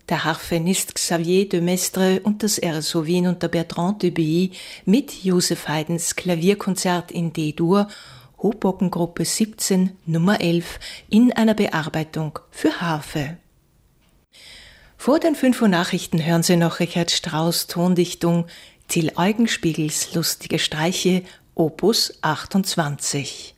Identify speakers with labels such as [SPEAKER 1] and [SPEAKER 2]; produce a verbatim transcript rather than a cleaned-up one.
[SPEAKER 1] Der Harfenist Xavier de Maistre und das R S O Wien unter Bertrand Dubuis mit Joseph Haydns Klavierkonzert in D-Dur, Hoboken-Gruppe siebzehn, Nummer elf, in einer Bearbeitung für Harfe. Vor den fünf Uhr Nachrichten hören Sie noch Richard Strauss Tondichtung Till Eugenspiegels lustige Streiche, Opus achtundzwanzig.